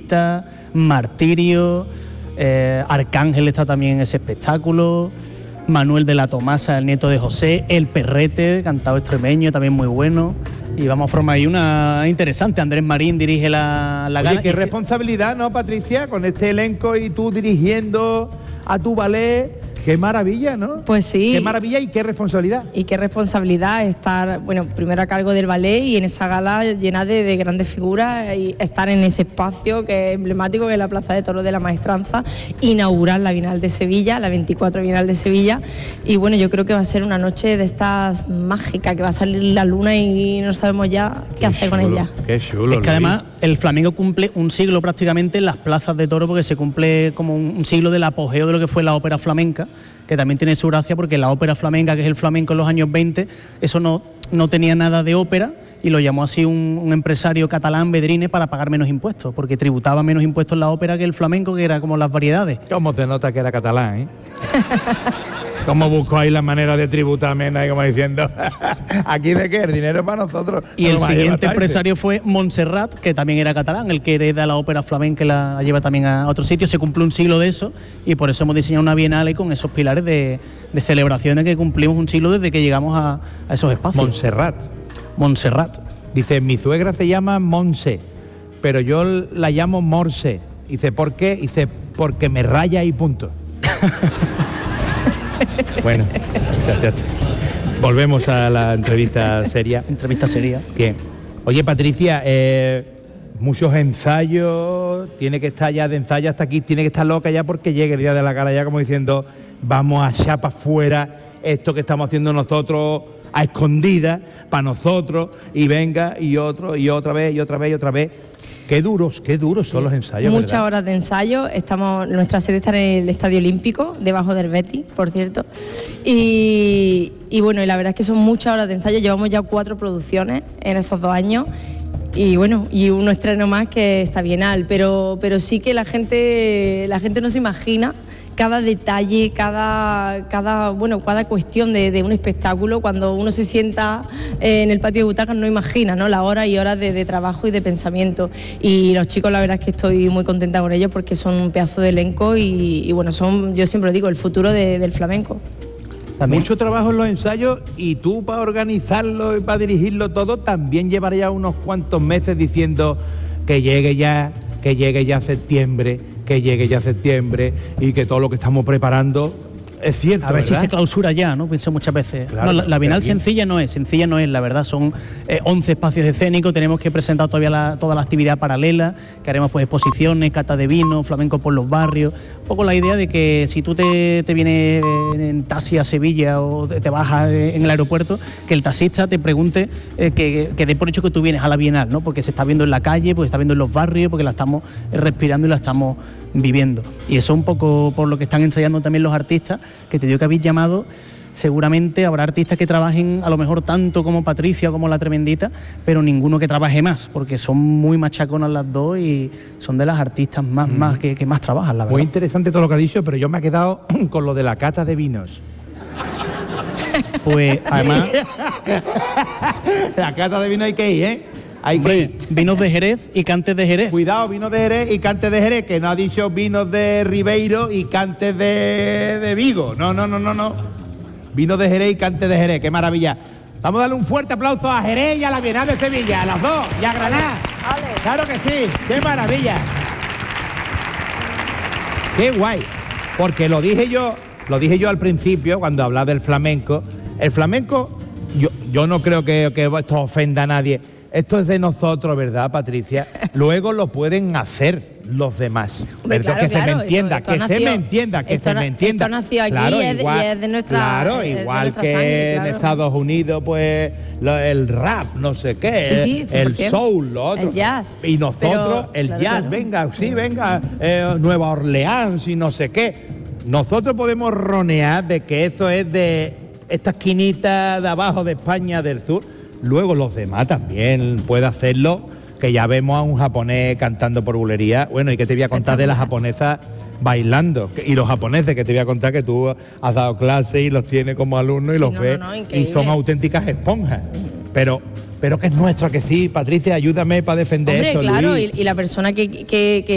Evita, Martirio, Arcángel está también en ese espectáculo, Manuel de la Tomasa, el nieto de José, El Perrete, cantado extremeño, también muy bueno. Y vamos a formar ahí una interesante. Andrés Marín dirige la gala. Oye, qué responsabilidad, ¿no, Patricia? Con este elenco y tú dirigiendo a tu ballet. Qué maravilla, ¿no? Pues sí. Qué maravilla y qué responsabilidad. Y qué responsabilidad estar, bueno, primero a cargo del ballet y en esa gala llena de grandes figuras y estar en ese espacio que es emblemático, que es la Plaza de Toros de la Maestranza, inaugurar la Bienal de Sevilla, la 24 Bienal de Sevilla. Y bueno, yo creo que va a ser una noche de estas mágicas, que va a salir la luna y no sabemos ya qué hacer con ella. Qué chulo. Es que además el flamenco cumple un siglo prácticamente en las plazas de toros, porque se cumple como un siglo del apogeo de lo que fue la ópera flamenca, que también tiene su gracia porque la ópera flamenca, que es el flamenco en los años 20, eso no tenía nada de ópera y lo llamó así un empresario catalán, Bedrine, para pagar menos impuestos, porque tributaba menos impuestos la ópera que el flamenco, que era como las variedades. ¿Cómo te nota que era catalán, eh? ¿Cómo buscó ahí la manera de tributar menos, como diciendo, aquí de qué, el dinero es para nosotros? Y el siguiente empresario fue Montserrat, que también era catalán, el que hereda la ópera flamenca y la lleva también a otro sitio. Se cumple un siglo de eso y por eso hemos diseñado una bienal con esos pilares de celebraciones que cumplimos un siglo desde que llegamos a esos espacios. Montserrat. Dice, mi suegra se llama Monse, pero yo la llamo Morse. Dice, ¿por qué? Dice, porque me raya y punto. Bueno, ya. Volvemos a la entrevista seria. Entrevista seria. Bien. Oye, Patricia, muchos ensayos, tiene que estar ya de ensayo hasta aquí, tiene que estar loca ya porque llegue el día de la gala ya como diciendo, vamos a echar para afuera esto que estamos haciendo nosotros a escondidas para nosotros y venga y otro y otra vez y otra vez y otra vez. Qué duros sí, son los ensayos. Muchas ¿verdad? horas de ensayo. Nuestra sede está en el Estadio Olímpico, debajo del Betis, por cierto. Y bueno, y la verdad es que son muchas horas de ensayo. Llevamos ya 4 producciones en estos 2 años. Y bueno, y uno estreno más que está Bienal. Pero sí que la gente no se imagina cada detalle, cada cuestión de un espectáculo. Cuando uno se sienta en el patio de butacas no imagina, ¿no?, las horas y horas de trabajo y de pensamiento. Y los chicos, la verdad es que estoy muy contenta con ellos porque son un pedazo de elenco y bueno, son, yo siempre lo digo, el futuro del flamenco. También. Mucho trabajo en los ensayos y tú para organizarlo y para dirigirlo todo también llevarías unos cuantos meses diciendo que llegue ya septiembre, y que todo lo que estamos preparando es cierto. A ver, ¿verdad? si se clausura ya, ¿no? Pienso muchas veces. Claro, no, la Bienal sencilla no es, la verdad. Son 11 espacios escénicos, tenemos que presentar todavía toda la actividad paralela, que haremos pues exposiciones, cata de vino, flamenco por los barrios. Un poco la idea de que si tú te vienes en taxi a Sevilla o te bajas en el aeropuerto, que el taxista te pregunte que dé por hecho que tú vienes a la Bienal, ¿no? Porque se está viendo en la calle, porque se está viendo en los barrios, porque la estamos respirando y la estamos viviendo. Y eso un poco por lo que están ensayando también los artistas, que te digo que habéis llamado. Seguramente habrá artistas que trabajen a lo mejor tanto como Patricia o como La Tremendita, pero ninguno que trabaje más, porque son muy machaconas las dos y son de las artistas más que más trabajan, la verdad. Muy interesante todo lo que ha dicho, pero yo me he quedado con lo de la cata de vinos. Pues además... La cata de vino hay que ir, ¿eh? Hombre, vinos de Jerez y cantes de Jerez. Cuidado, vinos de Jerez y cantes de Jerez, que no ha dicho vinos de Ribeiro y cantes de Vigo. No. Vinos de Jerez y cantes de Jerez, qué maravilla. Vamos a darle un fuerte aplauso a Jerez y a la Bienal de Sevilla, a las dos, y a Granada. Vale. Claro que sí, qué maravilla. Qué guay, porque lo dije yo al principio cuando hablaba del flamenco. El flamenco, yo no creo que esto ofenda a nadie. Esto es de nosotros, ¿verdad, Patricia? Luego lo pueden hacer los demás. Hombre, claro, que se me entienda, que se me entienda. Esto nació aquí, claro, y es de nuestra Claro, de igual nuestra que sangre, claro. en Estados Unidos, pues el rap, no sé qué, Sí, el soul, lo otro. El jazz. Y nosotros, Pero, el jazz, venga, Nueva Orleans y no sé qué. Nosotros podemos ronear de que eso es de esta esquinita de abajo de España, del sur. Luego los demás también pueden hacerlo, que ya vemos a un japonés cantando por bulería. Bueno, ¿y qué te voy a contar de las japonesas bailando? Y los japoneses, que te voy a contar que tú has dado clases y los tienes como alumnos y los ves y son auténticas esponjas. Pero que es nuestro, que sí, Patricia, ayúdame para defender esto. Hombre, claro, Luis. y la persona que